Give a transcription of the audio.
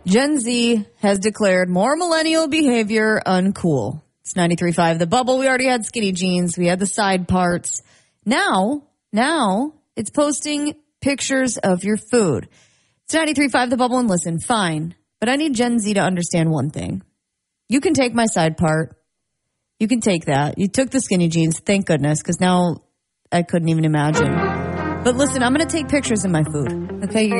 Gen Z has declared more millennial behavior uncool. It's 93.5 The Bubble. We already had skinny jeans. We had the side parts. Now it's posting pictures of your food. It's 93.5 The Bubble, and listen, fine. But I need Gen Z to understand one thing. You can take my side part. You can take that. You took the skinny jeans, thank goodness, because now I couldn't even imagine. But listen, I'm going to take pictures of my food. Okay,